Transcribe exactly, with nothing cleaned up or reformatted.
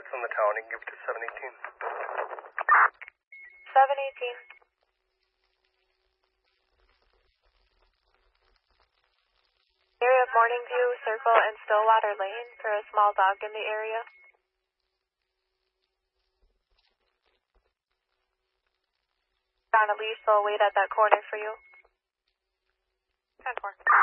pets in the town. You can give it to seven eighteen. seven eighteen. Area of Morning View, Circle, and Stillwater Lane for a small dog in the area. On a leash, so I'll wait at that corner for you. ten four.